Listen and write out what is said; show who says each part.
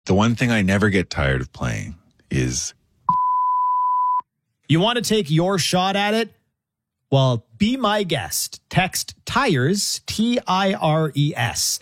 Speaker 1: The one thing I never get tired of playing is.
Speaker 2: You want to take your shot at it? Well, be my guest. Text TIRES, TIRES,